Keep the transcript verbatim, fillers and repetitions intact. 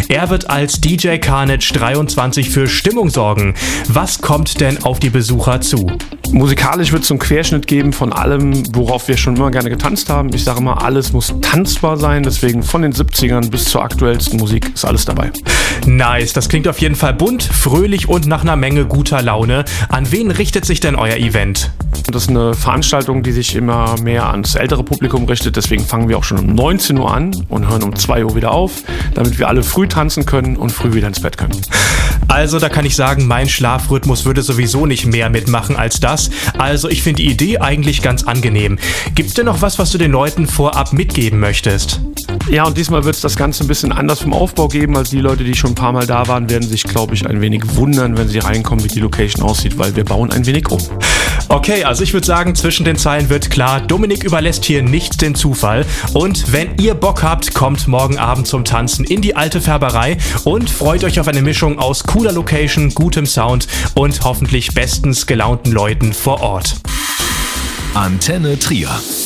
Er wird als D J Carnage dreiundzwanzig für Stimmung sorgen. Was kommt denn auf die Besucher zu? Musikalisch wird es einen Querschnitt geben von allem, worauf wir schon immer gerne getanzt haben. Ich sage immer, alles muss tanzbar sein, deswegen von den siebzigern bis zur aktuellsten Musik ist alles dabei. Nice, das klingt auf jeden Fall bunt, fröhlich und nach einer Menge guter Laune. An wen richtet sich denn euer Event? Das ist eine Veranstaltung, die sich immer mehr ans ältere Publikum richtet, deswegen fangen wir auch schon um neunzehn Uhr an und hören um zwei Uhr wieder auf, damit wir alle früh tanzen können und früh wieder ins Bett können. Also da kann ich sagen, mein Schlafrhythmus würde sowieso nicht mehr mitmachen als das. Also ich finde die Idee eigentlich ganz angenehm. Gibt's denn noch was, was du den Leuten vorab mitgeben möchtest? Ja, und diesmal wird es das Ganze ein bisschen anders vom Aufbau geben. Also die Leute, die schon ein paar Mal da waren, werden sich, glaube ich, ein wenig wundern, wenn sie reinkommen, wie die Location aussieht, weil wir bauen ein wenig um. Okay, also ich würde sagen, zwischen den Zeilen wird klar, Dominik überlässt hier nichts dem Zufall. Und wenn ihr Bock habt, kommt morgen Abend zum Tanzen in die alte Färberei und freut euch auf eine Mischung aus cooler Location, gutem Sound und hoffentlich bestens gelaunten Leuten vor Ort. Antenne Trier.